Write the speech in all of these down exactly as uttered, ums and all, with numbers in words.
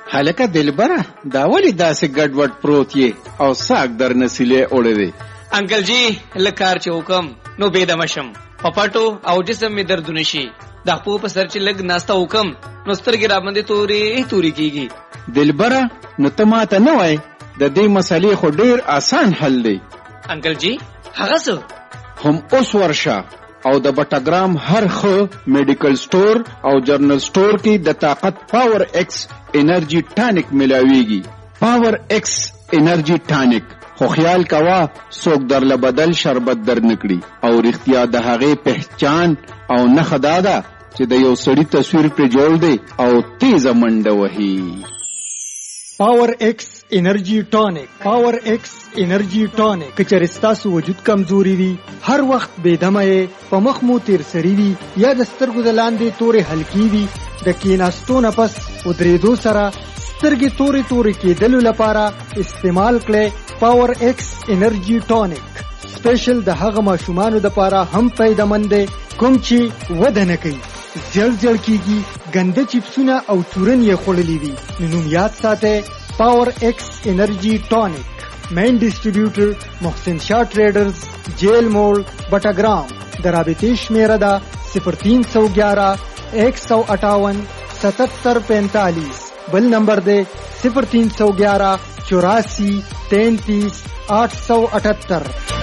هلکه دلبره دا ولې داسې ګډوډ پروت یې او ساک در نسیلې اوړی دی؟ انکل جی لږ کار چې وکم نو بېدمه شم، په پټو او جسم مې دردونه شي. د خپو په سر چې لږ ناسته وکم نو سترګې راباندې تورې تورې کېږي. دلبره نو ته ماته نه وایې د دې مسلې خو ډېر آسان حل دی. انکل جی هغه څه؟ هم اوس ورشه او د بټاګرام هر ښه میډیکل سٹور او جرنل سٹور کې د طاقت پاور ایکس انرژي ټانک ملاویږي. پاور ایکس انرژي ټانک خو خیال کوا څوک درله بدل شربت در نکړي او رښتیا د هغې پہچان او نښه دا ده چې د یو سړي تصویر پرې جوړ دی او تیزه منډه وهي. پاور ایکس انرژي ټانک. پاور ایکس انرژي ټانک که چېرې ستاسو وجود کمزوري وي، هر وخت بېدمه یې، په مخ مو تیر سري وي یا د سترګو د لاندې تورې حلقې وي، د کېناستو نه پس ودرېدو سره سترګې تورې تورې کېدلو لپاره استعمال کړئ پاور ایکس انرژي ټانک. سپیشل د هغه ماشومانو دپاره هم فایده‌مند دی کوم چې وده نه کوي، زیړ زیړ کېږي، ګنده چپسونه او چورن یې خوړلي وي. نو نوم یاد ساتئ پاور ایکس انرژي ټانک. مین ډسټریبیوټر محسن شاه ټریډرز، جیل موړ، بټاګرام. د رابطې شمیره ده صفر تین سو گیارہ ایک سو اٹھاون ستتر پینتالیس. بل نمبر دے صفر تین سو گیارہ چوراسی تینتیس آٹھ سو اٹھتر.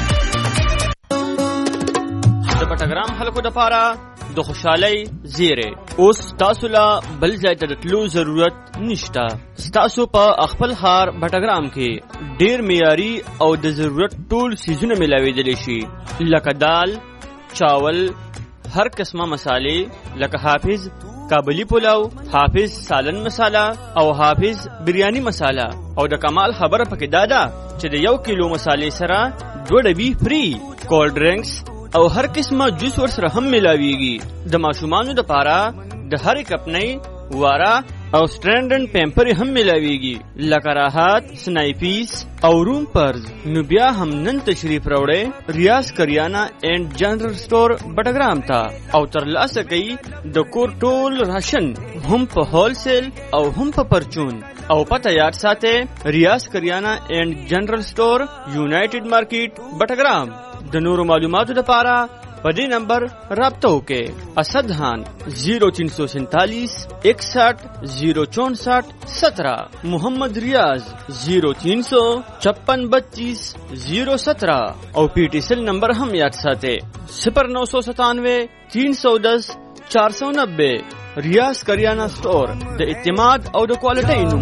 د بټاګرام خلکو دپاره د خوشحالۍ زیری اوس تاسو له بل ځای ته د تلو ضرورت نشته. ستاسو په خپل ښار بټاګرام کې ډیر معیاري او د ضرورت ټول څیزونه میلاویدلی شي، لکه دال، چاول، هر قسمه مسالې لکه حافظ کابلی پلاو، حافظ سالن مساله او حافظ بریانی مساله. او د کمال خبره پکې دا ده چې د یو کیلو مسالې سره دوه ډبي فری. کولډ ډرینکس او هر قسمه جوس ور سره هم ملاویږي. د ماشومانو د پاره د هر کپنۍ، واره او سټرینډن پیمپر هم ملاویږي، لکه راحت، سنایپیس او روم پرز. نو بیا هم نن تشریف راوړئ ریاض کریانا اینڈ جنرل سٹور بټاګرام ته او ترلاسه کوي د کور ټول راشن هم په هول سیل او هم په پرچون. او پته یاد ساتئ ریاض کریانا اینڈ جنرل سٹور، یونائټډ مارکیټ، بټاګرام. د نورو معلوماتو لپاره په دې نمبر رابطه وکړئ. اسد خان زیرو تین سو سینتالیس اکسٹھ زیرو چونسٹھ سترہ. محمد ریاض زیرو تین سو چھپن بتیس زیرو سترہ. اور پی ٹی سیل نمبر ہم یاد ساتھے صفر نو سو ستانوے تین سو دس چار سو نبے. ریاض کریانہ سٹور د اعتماد او د کوالټۍ نوم.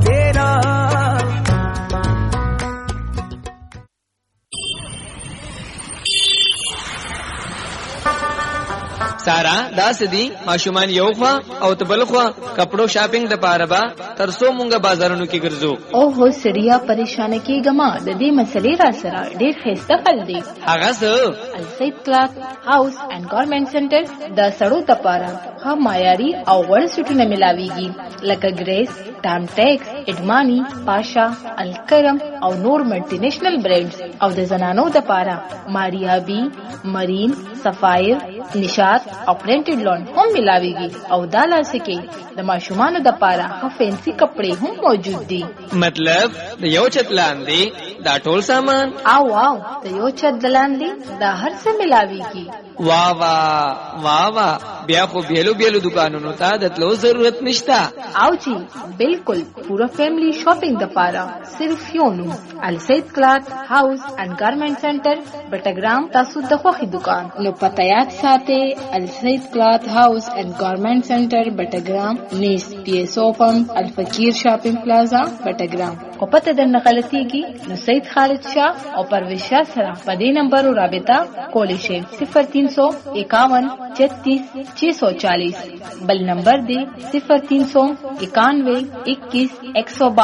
سارا دا سدي ماشومان یو خوا او تبل خوا کپڑو شاپینګ د پاره با ترسو مونږه بازارونو کې ګرځو. او هو سړیا پریشان کېګما د دې مسلې را سره ډېر خسته حل دی. هغه څه السید کلاث هاوس اینڈ گارمنټ سنټر د سړو د پاره ها معیاري او وړ سټونه ملاويږي، لکه ګریس، ټام ټیکس، اډمانی، پاشا، الکرم او نور ملټي نېشنل برانډز. او د زنانو د پاره ماریا بی، مرین، سفایر، نشاط او پرنټډ لون هم ملاويږي. او دا لاسه کې د ماشومانو د پاره ها فینسی کپڑے هم موجود دي. مطلب د یو چت لاندې دا ټول سامان او واو د یو چت لاندې دا هر څه ملاويږي. واہ واہ واہ واہ بیا خو بیلو بیلو دکانونو ته د تلو ضرورت نشتا. او جی بالکل پورا فیملی شاپینګ د پاره صرف یو نوم السید کلاث هاوس اینڈ گارمنټ سنټر بټاګرام. تاسو د خوخي دکان نو پته یاد ساتئ السید کلاث هاوس اینڈ گارمنټ سنټر بټاګرام، نیس پی ایس او پمپ، الفقیر شاپینګ پلازا بټاګرام. او پته درنه غلطیږي نو سید خالد شاه او پرویز شاه سره په دې نمبر رابطه کولی شئ صفر تین سو اکاون چھتیس چھ سو چالیس. بل نمبر دے صفر تین سو اکانوے اکیس ایک سو